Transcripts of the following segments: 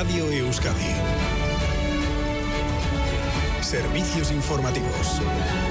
Radio Euskadi. Servicios informativos.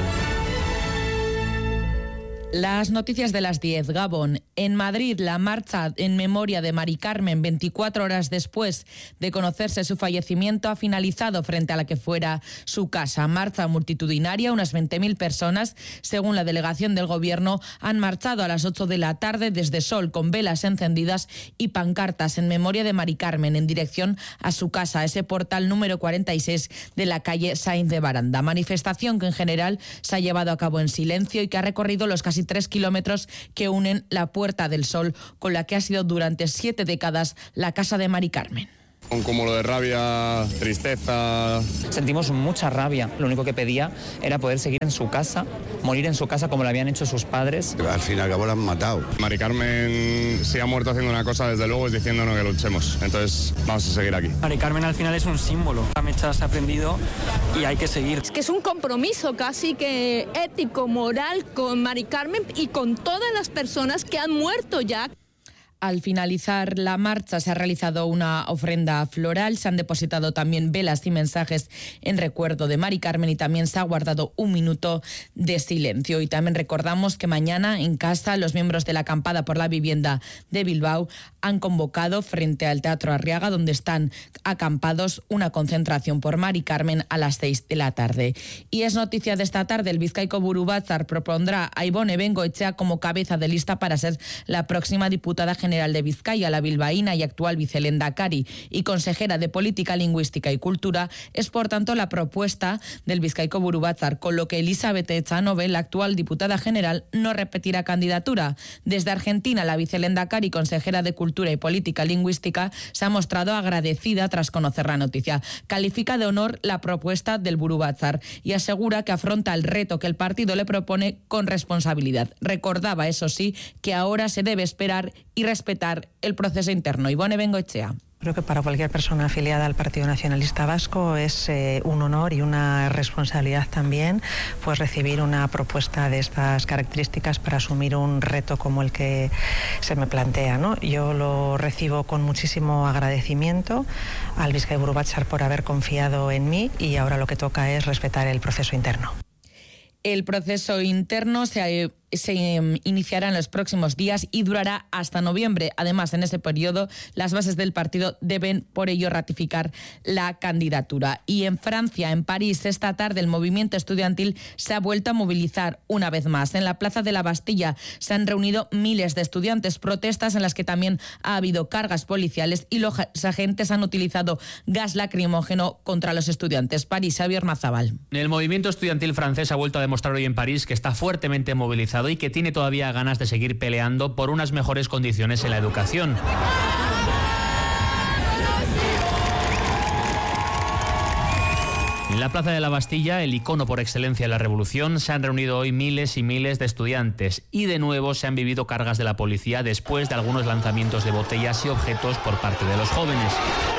Las noticias de las 10, Gabón. En Madrid, la marcha en memoria de Mari Carmen, 24 horas después de conocerse su fallecimiento, ha finalizado frente a la que fuera su casa. Marcha multitudinaria, unas 20.000 personas, según la delegación del Gobierno, han marchado a las 8 de la tarde desde Sol con velas encendidas y pancartas en memoria de Mari Carmen en dirección a su casa, ese portal número 46 de la calle Sainz de Baranda. Manifestación que en general se ha llevado a cabo en silencio y que ha recorrido los casi 3 kilómetros que unen la Puerta del Sol con la que ha sido durante 7 décadas la casa de Mari Carmen. Un cúmulo de rabia, tristeza. Sentimos mucha rabia. Lo único que pedía era poder seguir en su casa, morir en su casa como lo habían hecho sus padres. Al fin y al cabo la han matado. Mari Carmen, si ha muerto haciendo una cosa, desde luego es diciéndonos que luchemos. Entonces vamos a seguir aquí. Mari Carmen al final es un símbolo. La mecha se ha prendido y hay que seguir. Es que es un compromiso casi que ético, moral con Mari Carmen y con todas las personas que han muerto ya. Al finalizar la marcha se ha realizado una ofrenda floral, se han depositado también velas y mensajes en recuerdo de Mari Carmen y también se ha guardado un minuto de silencio. Y también recordamos que mañana en casa los miembros de la Acampada por la Vivienda de Bilbao han convocado frente al Teatro Arriaga, donde están acampados, una concentración por Mari Carmen a las 6 de la tarde. Y es noticia de esta tarde, el Bizkaiko Buru Batzar propondrá a Ibone Bengoechea como cabeza de lista para ser la próxima diputada general de Vizcaya. La bilbaína y actual vicelendakari y consejera de Política Lingüística y Cultura es, por tanto, la propuesta del Bizkaiko Buru Batzar, con lo que Elizabeth Echanove, la actual diputada general, no repetirá candidatura. Desde Argentina, la vicelendakari y consejera de Cultura y Política Lingüística se ha mostrado agradecida tras conocer la noticia. Califica de honor la propuesta del Buru Batzar y asegura que afronta el reto que el partido le propone con responsabilidad. Recordaba, eso sí, que ahora se debe esperar y respetar el proceso interno. Ibone Bengoechea. Creo que para cualquier persona afiliada al Partido Nacionalista Vasco es un honor y una responsabilidad también, pues recibir una propuesta de estas características para asumir un reto como el que se me plantea, ¿no? Yo lo recibo con muchísimo agradecimiento al Bizkaiko Buru Batzar por haber confiado en mí y ahora lo que toca es respetar el proceso interno. El proceso interno se iniciará en los próximos días y durará hasta noviembre. Además, en ese periodo, las bases del partido deben, por ello, ratificar la candidatura. Y en Francia, en París, esta tarde, el movimiento estudiantil se ha vuelto a movilizar una vez más. En la Plaza de la Bastilla se han reunido miles de estudiantes, protestas en las que también ha habido cargas policiales y los agentes han utilizado gas lacrimógeno contra los estudiantes. París, Xavier Mazabal. El movimiento estudiantil francés ha vuelto a demostrar hoy en París que está fuertemente movilizado y que tiene todavía ganas de seguir peleando por unas mejores condiciones en la educación. En la Plaza de la Bastilla, el icono por excelencia de la revolución, se han reunido hoy miles y miles de estudiantes y de nuevo se han vivido cargas de la policía después de algunos lanzamientos de botellas y objetos por parte de los jóvenes.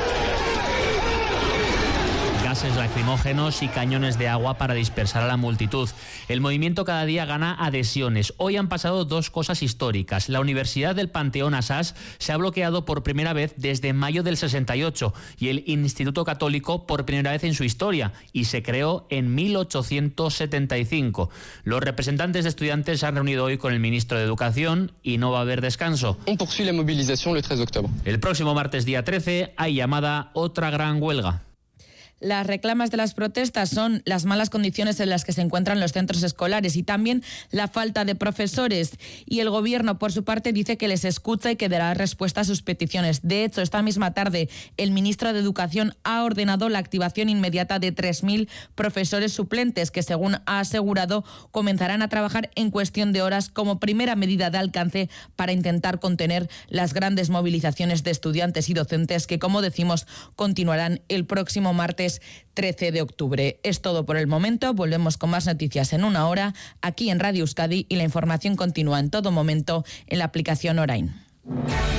Gases lacrimógenos y cañones de agua para dispersar a la multitud. El movimiento cada día gana adhesiones. Hoy han pasado dos cosas históricas. La Universidad del Panteón Assas se ha bloqueado por primera vez desde mayo del 68 y el Instituto Católico por primera vez en su historia, y se creó en 1875. Los representantes de estudiantes se han reunido hoy con el ministro de Educación y no va a haber descanso. On poursuit la movilización el 3 de octubre. El próximo martes día 13 hay llamada otra gran huelga. Las reclamas de las protestas son las malas condiciones en las que se encuentran los centros escolares y también la falta de profesores. Y el Gobierno, por su parte, dice que les escucha y que dará respuesta a sus peticiones. De hecho, esta misma tarde, el ministro de Educación ha ordenado la activación inmediata de 3.000 profesores suplentes que, según ha asegurado, comenzarán a trabajar en cuestión de horas como primera medida de alcance para intentar contener las grandes movilizaciones de estudiantes y docentes que, como decimos, continuarán el próximo martes 13 de octubre. Es todo por el momento. Volvemos con más noticias en una hora aquí en Radio Euskadi y la información continúa en todo momento en la aplicación Orain.